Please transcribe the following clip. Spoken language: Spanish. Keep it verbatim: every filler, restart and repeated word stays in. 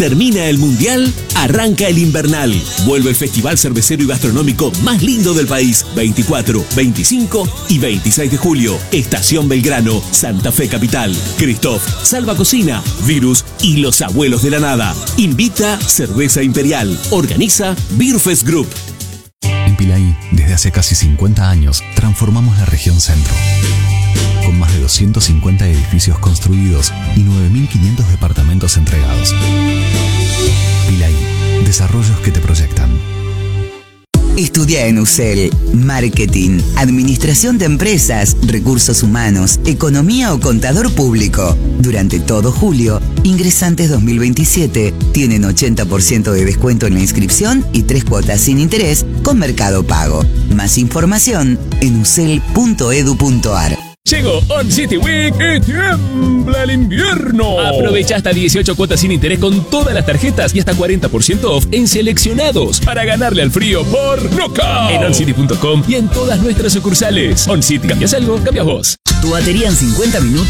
Termina el Mundial, arranca el Invernal. Vuelve el festival cervecero y gastronómico más lindo del país. veinticuatro, veinticinco y veintiséis de julio. Estación Belgrano, Santa Fe Capital. Christoph, Salva Cocina, Virus y Los Abuelos de la Nada. Invita Cerveza Imperial. Organiza Beerfest Group. En Pilaí, desde hace casi cincuenta años, transformamos la región centro. Con más de doscientos cincuenta edificios construidos y nueve mil quinientos departamentos entregados. Pilaí, desarrollos que te proyectan. Estudia en U C L Marketing, Administración de Empresas, Recursos Humanos, Economía o Contador Público. Durante todo julio, ingresantes dos mil veintisiete tienen ochenta por ciento de descuento en la inscripción y tres cuotas sin interés con Mercado Pago. Más información en ucel punto edu punto ar. Llegó On City Week y tiembla el invierno. Aprovecha hasta dieciocho cuotas sin interés con todas las tarjetas y hasta cuarenta por ciento off en seleccionados para ganarle al frío por Knockout en on city punto com y en todas nuestras sucursales. On City, ¿cambias algo? Cambias vos. Tu batería en cincuenta minutos